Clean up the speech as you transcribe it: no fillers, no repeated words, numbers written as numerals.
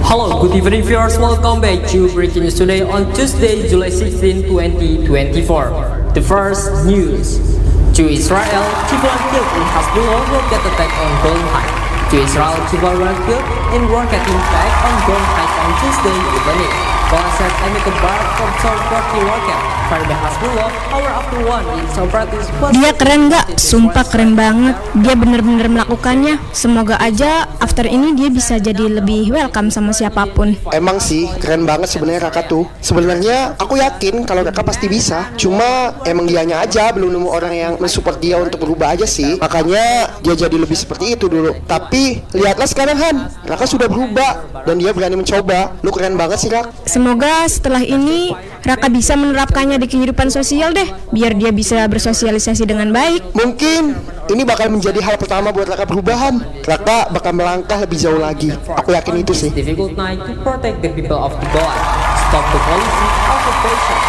Hello, good evening viewers. Welcome back to Breaking News Today on Tuesday, July 16, 2024. The first news. To Israel, civilian killed in Hezbollah rocket attack on Golan Heights. To Israel, civilian killed in rocket impact on Golan Heights on Tuesday evening. Golan said amid the bark from third-party rocket fired by Hezbollah hour after one in Socrates. Dia keren nggak? Sumpah keren banget. Dia bener-bener melakukannya. Semoga aja after ini dia bisa jadi lebih welcome sama siapapun. Emang sih keren banget sebenarnya kakak tuh. Sebenarnya aku yakin kalau kakak pasti bisa. Cuma emang dianya aja belum nemu orang yang mensupport dia untuk berubah aja sih. Makanya dia jadi lebih seperti itu dulu. Tapi lihatlah sekarang Han, kakak sudah berubah dan dia berani mencoba. Lu keren banget sih kak. Semoga setelah ini Raka bisa menerapkannya di kehidupan sosial deh, biar dia bisa bersosialisasi dengan baik. Mungkin ini bakal menjadi hal pertama buat Raka perubahan. Raka bakal melangkah lebih jauh lagi. Aku yakin itu sih. Difficult night to protect the people of the Golan. Stop the policy of occupation